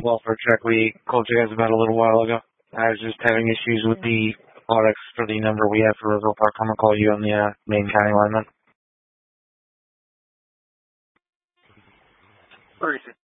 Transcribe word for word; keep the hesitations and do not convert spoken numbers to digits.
welfare check we called you guys about a little while ago. I was just having issues with the products for the number we have for Roseville Park. I'm going to call you on the uh, main county line then. Where is it?